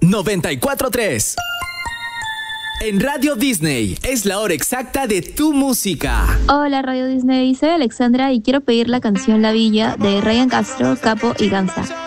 94.3. En Radio Disney es la hora exacta de tu música. Hola Radio Disney, soy Alexandra y quiero pedir la canción La Villa de Ryan Castro, Capo y Ganza.